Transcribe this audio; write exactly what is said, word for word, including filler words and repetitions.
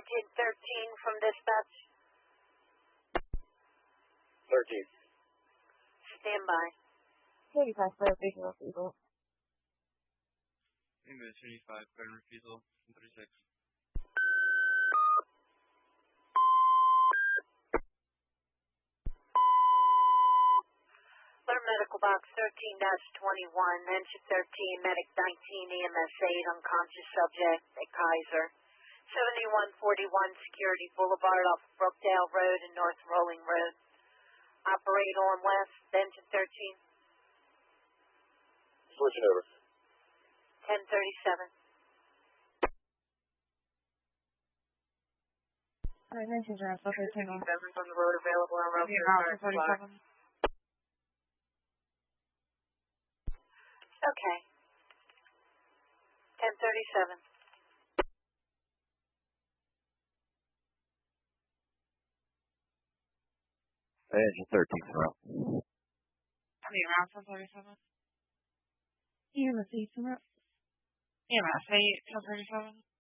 nineteen thirteen from dispatch. thirteen. Stand by. thirty-five for a visual refusal. Ambulance thirty-five, current refusal, thirty-six. Alert medical box thirteen dash twenty-one, engine thirteen, medic nineteen, E M S eight, unconscious subject at Kaiser. seventy-one forty-one Security Boulevard off Brookdale Road and North Rolling Road. Operate on west, engine thirteen. Switching over. ten thirty-seven. Alright, mentions are also thirteen on. Members on the road available on road forty-seven. Okay. ten thirty-seven. Engine thirteen, Surround. Wait, around ten thirty-seven. E M S eight, Surround. E M S eight, ten thirty-seven.